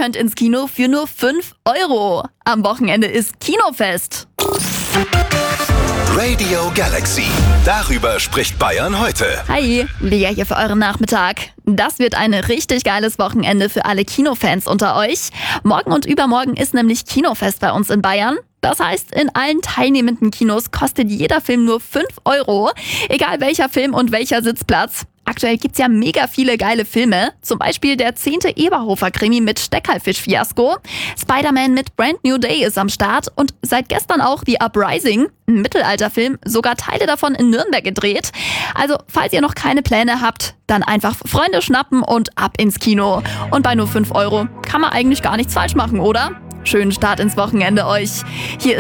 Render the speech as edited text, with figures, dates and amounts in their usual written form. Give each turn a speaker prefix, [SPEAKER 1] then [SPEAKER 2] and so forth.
[SPEAKER 1] könnt ins Kino für nur 5 Euro. Am Wochenende ist Kinofest.
[SPEAKER 2] Radio Galaxy. Darüber spricht Bayern heute.
[SPEAKER 1] Hi, Lea hier für euren Nachmittag. Das wird ein richtig geiles Wochenende für alle Kinofans unter euch. Morgen und übermorgen ist nämlich Kinofest bei uns in Bayern. Das heißt, in allen teilnehmenden Kinos kostet jeder Film nur 5 Euro. Egal welcher Film und welcher Sitzplatz. Aktuell gibt's ja mega viele geile Filme. Zum Beispiel der 10. Eberhofer-Krimi mit Steckerlfisch-Fiasko. Spider-Man mit Brand New Day ist am Start. Und seit gestern auch The Uprising, ein Mittelalterfilm, sogar Teile davon in Nürnberg gedreht. Also, falls ihr noch keine Pläne habt, dann einfach Freunde schnappen und ab ins Kino. Und bei nur 5 Euro kann man eigentlich gar nichts falsch machen, oder? Schönen Start ins Wochenende euch. Hier